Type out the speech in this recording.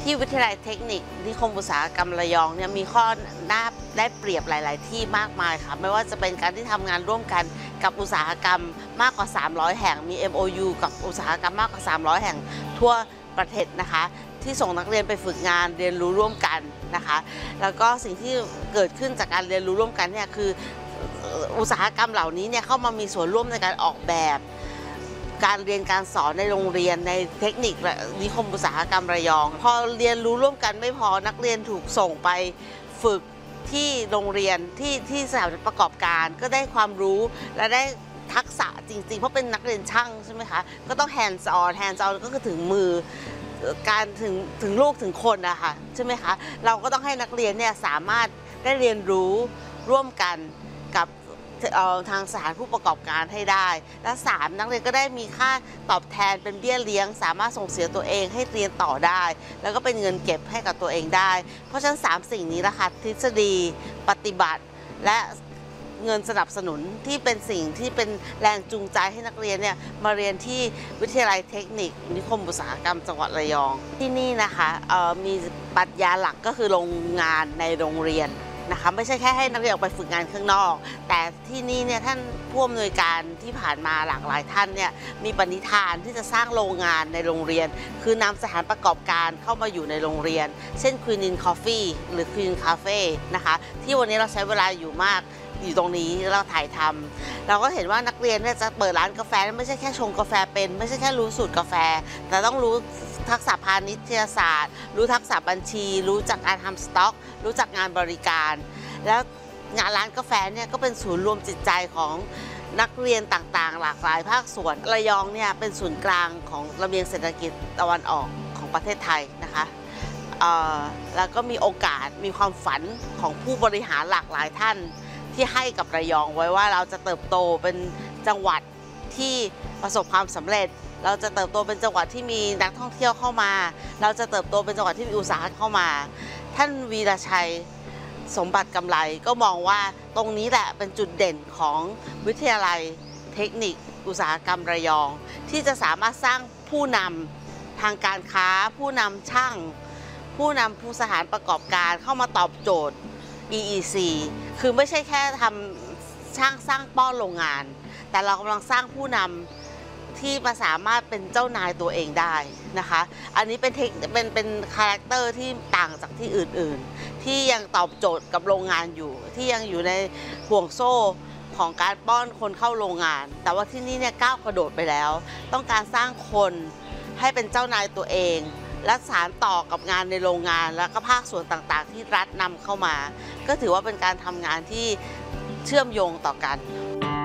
ที่วิทยาลัยเทคนิคนิคมอุตสาหกรรมระยองเนี่ยมีข้อน่าได้เปรียบหลาย ๆ ที่มากมายค่ะไม่ว่าจะเป็นการที่ทำงานร่วมกันกับอุตสาหกรรมมากกว่า300แห่งมี MOU กับอุตสาหกรรมมากกว่า300แห่งทั่วประเทศนะคะที่ส่งนักเรียนไปฝึกงานเรียนรู้ร่วมกันนะคะแล้วก็สิ่งที่เกิดขึ้นจากการเรียนรู้ร่วมกันเนี่ยคืออุตสาหกรรมเหล่านี้เนี่ยเข้ามามีส่วนร่วมในการออกแบบการเรียนการสอนในโรงเรียนในเทคนิคนิคมอุตสาหกรรมระยองพอเรียนรู้ร่วมกันไม่พอนักเรียนถูกส่งไปฝึกที่โรงเรียนที่สถานประกอบการก็ได้ความรู้และได้ทักษะจริงๆเพราะเป็นนักเรียนช่างใช่ไหมคะก็ต้อง hands on ก็คือถึงมือการถึงลูกถึงคนนะคะใช่ไหมคะเราก็ต้องให้นักเรียนเนี่ยสามารถได้เรียนรู้ร่วมกันกับทางสถานผู้ประกอบการให้ได้และ3นักเรียนก็ได้มีค่าตอบแทนเป็นเบี้ยเลี้ยงสามารถส่งเสียตัวเองให้เรียนต่อได้แล้วก็เป็นเงินเก็บให้กับตัวเองได้เพราะฉะนั้น3สิ่งนี้ละค่ะทฤษฎีปฏิบัติและเงินสนับสนุนที่เป็นสิ่งที่เป็นแรงจูงใจให้นักเรียนเนี่ยมาเรียนที่วิทยาลัยเทคนิคนิคมอุตสาหกรรมจังหวัดระยองที่นี่นะคะมีปรัชญาหลักก็คือโรงงานในโรงเรียนนะคะไม่ใช่แค่ให้นักเรียนออกไปฝึกงานข้างนอกแต่ที่นี่เนี่ยท่านผู้อำนวยการที่ผ่านมาหลากหลายท่านเนี่ยมีปณิธานที่จะสร้างโรงงานในโรงเรียนคือนำสถานประกอบการเข้ามาอยู่ในโรงเรียนเช่น Queen Coffee หรือ Queen Cafe นะคะที่วันนี้เราใช้เวลาอยู่มากอยู่ตรงนี้เราถ่ายทำเราก็เห็นว่านักเรียนเนี่ยจะเปิดร้านกาแฟไม่ใช่แค่ชงกาแฟเป็นไม่ใช่แค่รู้สูตรกาแฟแต่ต้องรู้ทักษะพาณิชยศาสตร์รู้ทักษะบัญชีรู้จักการทำสต็อกรู้จักงานบริการแล้วงานร้านกาแฟเนี่ยก็เป็นศูนย์รวมจิตใจของนักเรียนต่างๆหลากหลายภาคส่วนระยองเนี่ยเป็นศูนย์กลางของระเบียงเศรษฐกิจตะวันออกของประเทศไทยนะคะแล้วก็มีโอกาสมีความฝันของผู้บริหารหลากหลายท่านที่ให้กับระยองไว้ว่าเราจะเติบโตเป็นจังหวัดที่ประสบความสำเร็จเราจะเติบโตเป็นจังหวัดที่มีนักท่องเที่ยวเข้ามาเราจะเติบโตเป็นจังหวัดที่มีอุตสาหกรรมเข้ามาท่านวีรชัยสมบัติกำไรก็มองว่าตรงนี้แหละเป็นจุดเด่นของวิทยาลัยเทคนิคอุตสาหกรรมระยองที่จะสามารถสร้างผู้นำทางการค้าผู้นำช่างผู้นำผู้สถานประกอบการเข้ามาตอบโจทย์ EEC คือไม่ใช่แค่ทำช่างสร้างป้อนโรงงานแต่เรากำลังสร้างผู้นำที่มาสามารถเป็นเจ้านายตัวเองได้นะคะอันนี้เป็นคาแรคเตอร์ที่ต่างจากที่อื่นๆที่ยังตอบโจทย์กับโรงงานอยู่ที่ยังอยู่ในห่วงโซ่ของการป้อนคนเข้าโรงงานแต่ว่าที่นี่เนี่ยก้าวกระโดดไปแล้วต้องการสร้างคนให้เป็นเจ้านายตัวเองและสานต่อกับงานในโรงงานแล้วก็ภาคส่วนต่างๆที่รัฐนำเข้ามาก็ถือว่าเป็นการทำงานที่เชื่อมโยงต่อกัน